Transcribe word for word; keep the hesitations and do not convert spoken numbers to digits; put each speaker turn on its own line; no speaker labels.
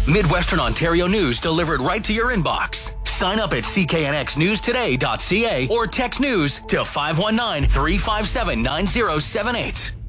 Midwestern Ontario news delivered right to your inbox. Sign up at c k n x news today dot c a or text news to five one nine, three five seven, nine zero seven eight.